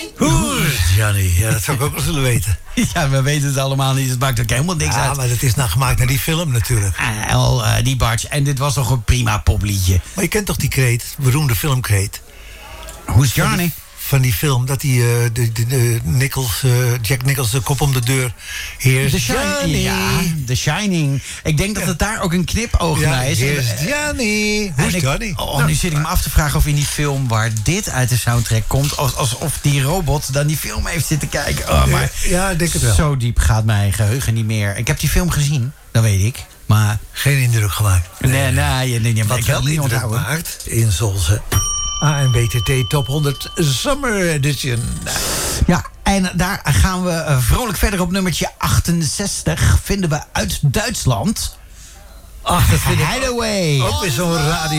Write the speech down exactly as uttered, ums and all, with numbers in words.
Hoe is het, Johnny? Ja, dat zou ik ook wel zullen weten. Ja, we weten het allemaal niet. Het maakt ook helemaal niks ja, uit. Ja, maar dat is nou gemaakt naar die film natuurlijk. Uh, al, uh, die Barge. En dit was toch een prima popliedje. Maar je kent toch die kreet, beroemde filmkreet? Who's Johnny? Van die film, dat die uh, de, de, de Nichols, uh, Jack Nichols de kop om de deur. Here's The Shining. Ja, The Shining. Ik denk dat het daar ook een knipoog ja, bij is. Here's Johnny. Who's ik, Johnny? Oh, nu zit ik me af te vragen of in die film waar dit uit de soundtrack komt, als, alsof die robot dan die film heeft zitten kijken. Oh, maar ja, ik denk het wel. Zo diep gaat mijn geheugen niet meer. Ik heb die film gezien, dat weet ik. Maar geen indruk gemaakt. Nee, nee, nee. nee, nee, nee Wat ik wel niet indruk onthouden. maakt in Zolze. A N B T T Top honderd Summer Edition. Ja, en daar gaan we vrolijk verder op nummertje achtenzestig. Vinden we uit Duitsland. Ach, dat vind ik Hideaway. ook weer zo'n radio.